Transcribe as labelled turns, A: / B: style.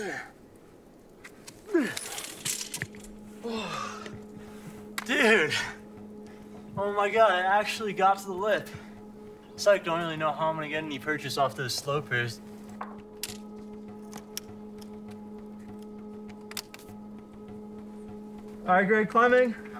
A: Dude! Oh my god, I actually got to the lip. Psych, don't really know how I'm gonna get any purchase off those slopers. All right, Greg, climbing.